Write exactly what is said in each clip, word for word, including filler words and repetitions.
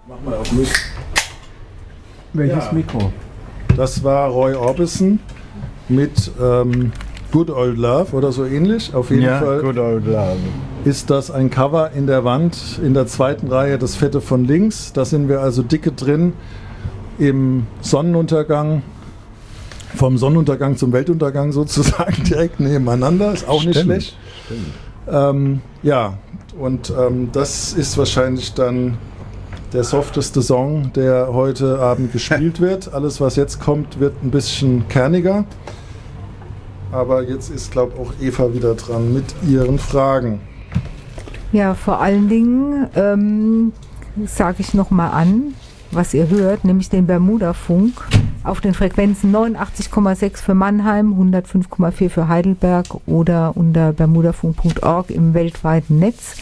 Mach mal auf mich. Welches Ja. Mikro? Das war Roy Orbison mit ähm, Good Old Love oder so ähnlich. Auf jeden ja, Fall Good Old Love. ist das ein Cover in der Wand, in der zweiten Reihe, das Fette von links. Da sind wir also dicke drin im Sonnenuntergang. Vom Sonnenuntergang zum Weltuntergang sozusagen direkt nebeneinander. Ist auch Stimmt. nicht schlecht. Stimmt. Ähm, ja, und ähm, das ist wahrscheinlich dann der softeste Song, der heute Abend gespielt wird. Alles, was jetzt kommt, wird ein bisschen kerniger. Aber jetzt ist, glaube ich, auch Eva wieder dran mit ihren Fragen. Ja, vor allen Dingen ähm, sage ich nochmal an, was ihr hört, nämlich den Bermuda-Funk auf den Frequenzen neunundachtzig Komma sechs für Mannheim, hundertfünf Komma vier für Heidelberg oder unter bermudafunk punkt org im weltweiten Netz.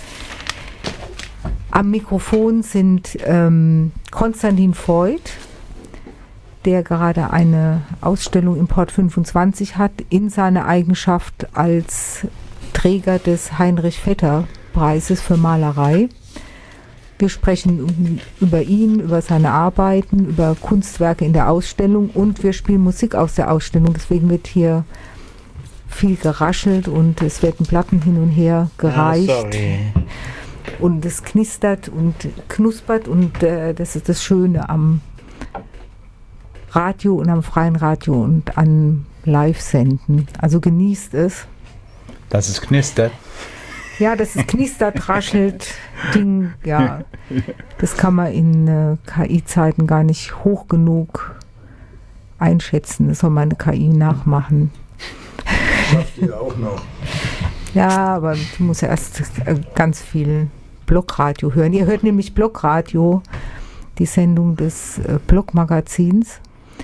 Am Mikrofon sind ähm, Konstantin Voigt, der gerade eine Ausstellung im Port fünfundzwanzig hat, in seiner Eigenschaft als Träger des Heinrich-Vetter-Preises für Malerei. Wir sprechen über ihn, über seine Arbeiten, über Kunstwerke in der Ausstellung und wir spielen Musik aus der Ausstellung. Deswegen wird hier viel geraschelt und es werden Platten hin und her gereicht. Ah, sorry. Und es knistert und knuspert und äh, das ist das Schöne am Radio und am freien Radio und an Live-Senden. Also genießt es. Dass es knistert. Ja, das ist knistert, raschelt, Ding, ja. Das kann man in äh, K I-Zeiten gar nicht hoch genug einschätzen. Das soll man eine K I nachmachen. Schafft ihr auch noch. Ja, aber du musst ja erst äh, ganz viel Blockradio hören. Ihr hört nämlich Blockradio, die Sendung des äh, Blogmagazins.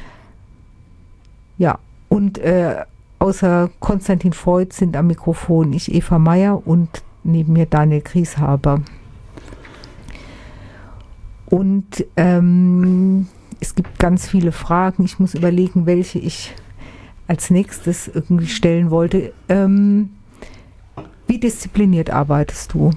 Ja, und äh, außer Konstantin Voigt sind am Mikrofon ich, Eva Meyer, und neben mir Daniel Grieshaber. Und ähm, es gibt ganz viele Fragen. Ich muss überlegen, welche ich als nächstes irgendwie stellen wollte. Ähm, wie diszipliniert arbeitest du?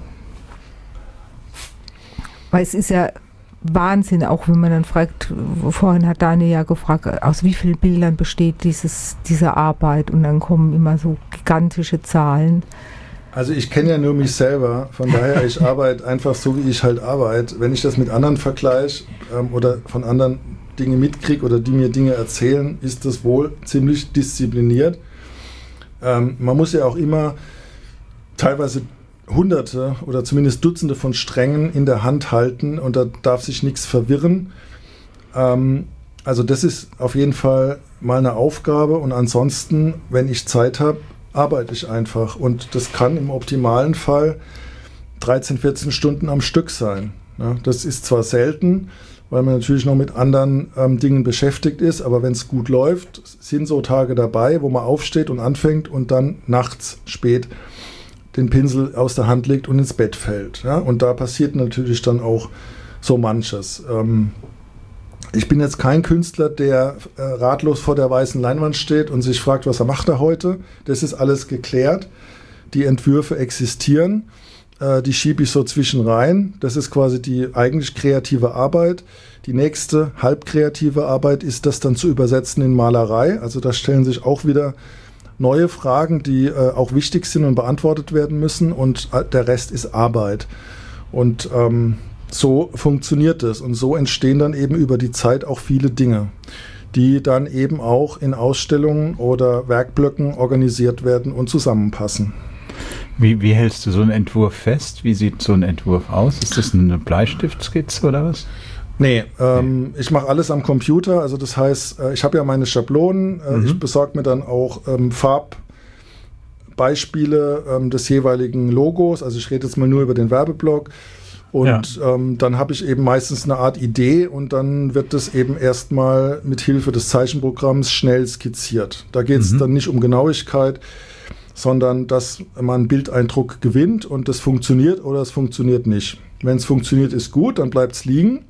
Weil es ist ja Wahnsinn, auch wenn man dann fragt, vorhin hat Daniel ja gefragt, aus wie vielen Bildern besteht dieses, diese Arbeit, und dann kommen immer so gigantische Zahlen. Also ich kenne ja nur mich selber, von daher ich arbeite einfach so, wie ich halt arbeite. Wenn ich das mit anderen vergleiche ähm, oder von anderen Dinge mitkriege oder die mir Dinge erzählen, ist das wohl ziemlich diszipliniert. Ähm, man muss ja auch immer teilweise Hunderte oder zumindest Dutzende von Strängen in der Hand halten und da darf sich nichts verwirren. Ähm, also das ist auf jeden Fall mal eine Aufgabe, und ansonsten, wenn ich Zeit habe, arbeite ich einfach, und das kann im optimalen Fall dreizehn, vierzehn Stunden am Stück sein. Ja, das ist zwar selten, weil man natürlich noch mit anderen ähm, Dingen beschäftigt ist, aber wenn es gut läuft, sind so Tage dabei, wo man aufsteht und anfängt und dann nachts spät den Pinsel aus der Hand legt und ins Bett fällt. Ja? Und da passiert natürlich dann auch so manches. Ähm, ich bin jetzt kein Künstler, der äh, ratlos vor der weißen Leinwand steht und sich fragt, was er macht da heute. Das ist alles geklärt. Die Entwürfe existieren. Äh, die schiebe ich so zwischen rein. Das ist quasi die eigentlich kreative Arbeit. Die nächste halbkreative Arbeit ist, das dann zu übersetzen in Malerei. Also da stellen sich auch wieder neue Fragen, die äh, auch wichtig sind und beantwortet werden müssen, und äh, der Rest ist Arbeit. Und ähm, so funktioniert es, und so entstehen dann eben über die Zeit auch viele Dinge, die dann eben auch in Ausstellungen oder Werkblöcken organisiert werden und zusammenpassen. Wie, wie hältst du so einen Entwurf fest? Wie sieht so ein Entwurf aus? Ist das eine Bleistiftskizze oder was? Nee, ähm, ich mache alles am Computer, also das heißt, äh, ich habe ja meine Schablonen, äh, mhm. ich besorge mir dann auch ähm, Farbbeispiele ähm, des jeweiligen Logos, also ich rede jetzt mal nur über den Werbeblock, und ja. ähm, dann habe ich eben meistens eine Art Idee, und dann wird das eben erstmal mit Hilfe des Zeichenprogramms schnell skizziert. Da geht es mhm. dann nicht um Genauigkeit, sondern dass man einen Bildeindruck gewinnt und das funktioniert oder es funktioniert nicht. Wenn es funktioniert, ist gut, dann bleibt es liegen.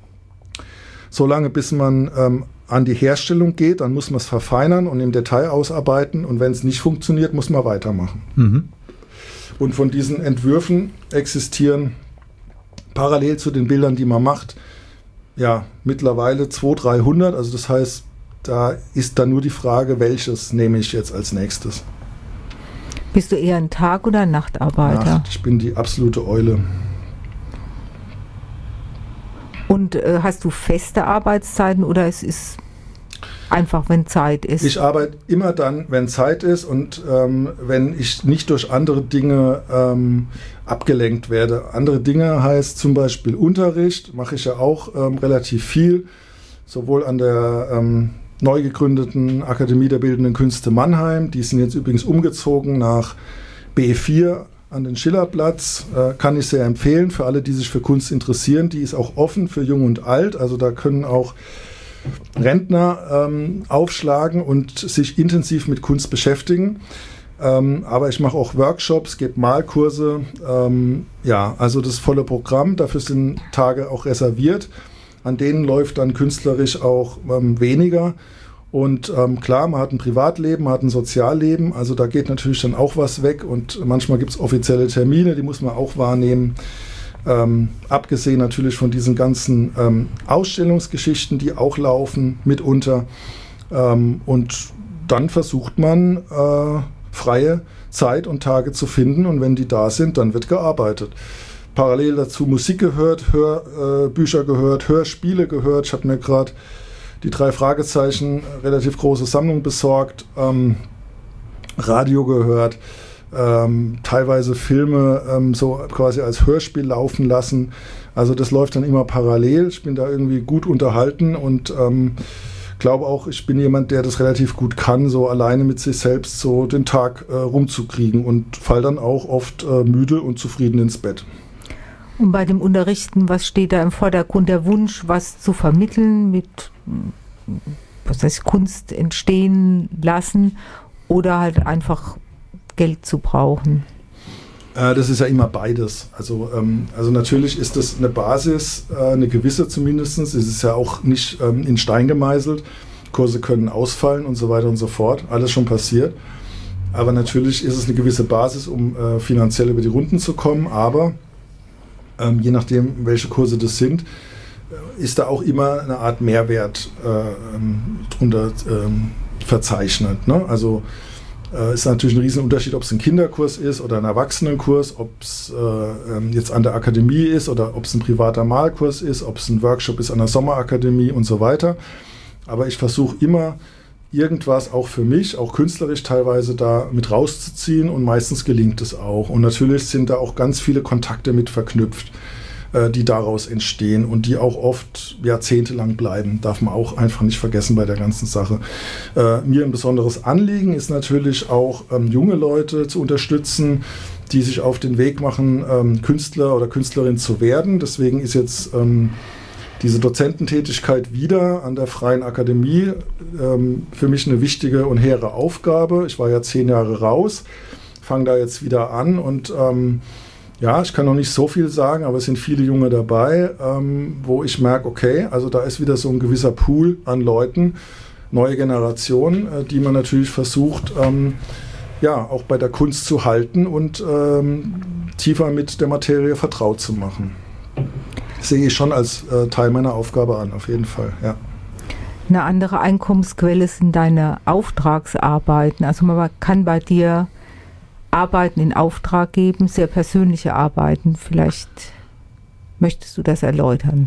Solange bis man ähm, an die Herstellung geht, dann muss man es verfeinern und im Detail ausarbeiten, und wenn es nicht funktioniert, muss man weitermachen. Mhm. Und von diesen Entwürfen existieren parallel zu den Bildern, die man macht, ja, mittlerweile zweihundert, dreihundert. Also das heißt, da ist dann nur die Frage, welches nehme ich jetzt als nächstes. Bist du eher ein Tag- oder Nachtarbeiter? Nacht, ich bin die absolute Eule. Und äh, hast du feste Arbeitszeiten oder es ist einfach, wenn Zeit ist? Ich arbeite immer dann, wenn Zeit ist und ähm, wenn ich nicht durch andere Dinge ähm, abgelenkt werde. Andere Dinge heißt zum Beispiel Unterricht, mache ich ja auch ähm, relativ viel, sowohl an der ähm, neu gegründeten Akademie der Bildenden Künste Mannheim. Die sind jetzt übrigens umgezogen nach B vier an den Schillerplatz. Äh, kann ich sehr empfehlen für alle, die sich für Kunst interessieren. Die ist auch offen für Jung und Alt. Also da können auch Rentner ähm, aufschlagen und sich intensiv mit Kunst beschäftigen. Ähm, aber ich mache auch Workshops, gebe Malkurse. Ähm, ja, also das volle Programm. Dafür sind Tage auch reserviert. An denen läuft dann künstlerisch auch ähm, weniger. Und ähm, klar, man hat ein Privatleben, man hat ein Sozialleben, also da geht natürlich dann auch was weg und manchmal gibt es offizielle Termine, die muss man auch wahrnehmen. Ähm, abgesehen natürlich von diesen ganzen ähm, Ausstellungsgeschichten, die auch laufen mitunter. Ähm, und dann versucht man, äh, freie Zeit und Tage zu finden und wenn die da sind, dann wird gearbeitet. Parallel dazu Musik gehört, Hörbücher äh, gehört, Hörspiele gehört. Ich habe mir gerade die drei Fragezeichen relativ große Sammlung besorgt, ähm, Radio gehört, ähm, teilweise Filme ähm, so quasi als Hörspiel laufen lassen. Also das läuft dann immer parallel. Ich bin da irgendwie gut unterhalten und ähm, glaube auch, ich bin jemand, der das relativ gut kann, so alleine mit sich selbst so den Tag äh, rumzukriegen und fall dann auch oft äh, müde und zufrieden ins Bett. Und bei dem Unterrichten, was steht da im Vordergrund? Der Wunsch, was zu vermitteln, mit was heißt, Kunst entstehen lassen oder halt einfach Geld zu brauchen? Äh, das ist ja immer beides. Also, ähm, also natürlich ist das eine Basis, äh, eine gewisse zumindest. Es ist ja auch nicht ähm, in Stein gemeißelt. Kurse können ausfallen und so weiter und so fort. Alles schon passiert. Aber natürlich ist es eine gewisse Basis, um äh, finanziell über die Runden zu kommen. Aber Ähm, je nachdem, welche Kurse das sind, äh, ist da auch immer eine Art Mehrwert äh, ähm, drunter ähm, verzeichnet. Ne? Also äh, ist natürlich ein Riesenunterschied, ob es ein Kinderkurs ist oder ein Erwachsenenkurs, ob es äh, ähm, jetzt an der Akademie ist oder ob es ein privater Malkurs ist, ob es ein Workshop ist an der Sommerakademie und so weiter. Aber ich versuche immer, irgendwas auch für mich, auch künstlerisch teilweise da mit rauszuziehen und meistens gelingt es auch. Und natürlich sind da auch ganz viele Kontakte mit verknüpft, äh, die daraus entstehen und die auch oft jahrzehntelang bleiben. Darf man auch einfach nicht vergessen bei der ganzen Sache. Äh, mir ein besonderes Anliegen ist natürlich auch, ähm, junge Leute zu unterstützen, die sich auf den Weg machen, ähm, Künstler oder Künstlerin zu werden. Deswegen ist jetzt ähm, diese Dozententätigkeit wieder an der Freien Akademie ähm, für mich eine wichtige und hehre Aufgabe. Ich war ja zehn Jahre raus, fange da jetzt wieder an und ähm, ja, ich kann noch nicht so viel sagen, aber es sind viele Junge dabei, ähm, wo ich merke, okay, also da ist wieder so ein gewisser Pool an Leuten, neue Generation, äh, die man natürlich versucht, ähm, ja, auch bei der Kunst zu halten und ähm, tiefer mit der Materie vertraut zu machen. Sehe ich schon als äh, Teil meiner Aufgabe an, auf jeden Fall, ja. Eine andere Einkommensquelle sind deine Auftragsarbeiten. Also man kann bei dir Arbeiten in Auftrag geben, sehr persönliche Arbeiten. Vielleicht möchtest du das erläutern.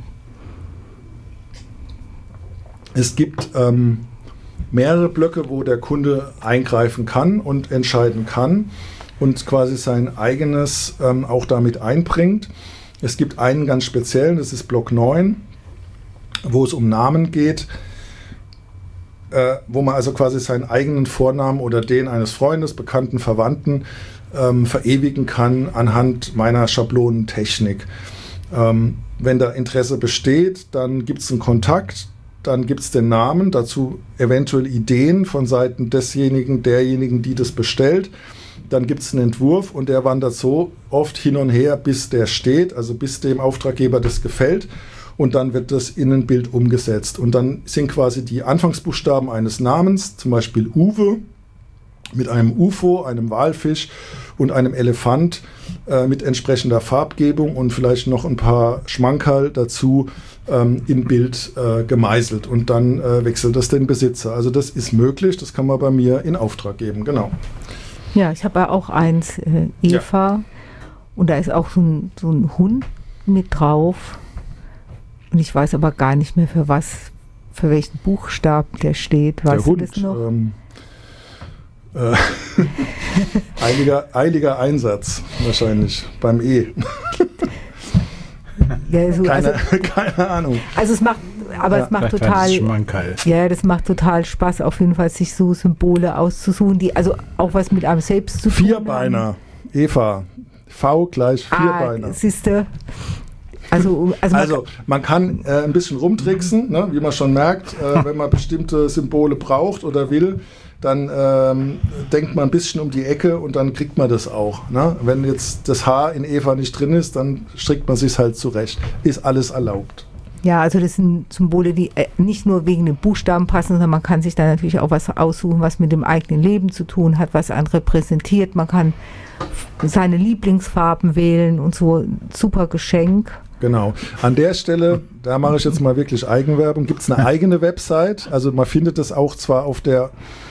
Es gibt ähm, mehrere Blöcke, wo der Kunde eingreifen kann und entscheiden kann und quasi sein eigenes ähm, auch damit einbringt. Es gibt einen ganz speziellen, das ist Block neun, wo es um Namen geht, äh, wo man also quasi seinen eigenen Vornamen oder den eines Freundes, Bekannten, Verwandten ähm, verewigen kann anhand meiner Schablonentechnik. Ähm, wenn da Interesse besteht, dann gibt es einen Kontakt, dann gibt es den Namen, dazu eventuell Ideen von Seiten desjenigen, derjenigen, die das bestellt. Dann gibt es einen Entwurf und der wandert so oft hin und her, bis der steht, also bis dem Auftraggeber das gefällt und dann wird das in ein Bild umgesetzt. Und dann sind quasi die Anfangsbuchstaben eines Namens, zum Beispiel Uwe, mit einem U F O, einem Walfisch und einem Elefant äh, mit entsprechender Farbgebung und vielleicht noch ein paar Schmankerl dazu ähm, in Bild äh, gemeißelt und dann äh, wechselt das den Besitzer. Also das ist möglich, das kann man bei mir in Auftrag geben, genau. Ja, ich habe ja auch eins, äh, Eva, ja. Und da ist auch so ein, so ein Hund mit drauf und ich weiß aber gar nicht mehr für was, für welchen Buchstaben der steht. Weißt der Hund, du das noch? Ähm, äh, eiliger, eiliger Einsatz wahrscheinlich beim E. Ja, so, keine, also, keine Ahnung. Also es macht, aber ja, es macht total, ja, das macht total Spaß, auf jeden Fall sich so Symbole auszusuchen, die also auch was mit einem selbst zu tun Vierbeiner, haben. Eva, V gleich Vierbeiner. Ah, siehste. Also, also, also man kann äh, ein bisschen rumtricksen, ne, wie man schon merkt, äh, wenn man bestimmte Symbole braucht oder will, dann ähm, denkt man ein bisschen um die Ecke und dann kriegt man das auch. Ne? Wenn jetzt das H in Eva nicht drin ist, dann strickt man sich halt zurecht. Ist alles erlaubt. Ja, also das sind Symbole, die nicht nur wegen den Buchstaben passen, sondern man kann sich da natürlich auch was aussuchen, was mit dem eigenen Leben zu tun hat, was einen repräsentiert. Man kann seine Lieblingsfarben wählen und so. Super Geschenk. Genau. An der Stelle, da mache ich jetzt mal wirklich Eigenwerbung, gibt es eine eigene Website. Also man findet das auch zwar auf der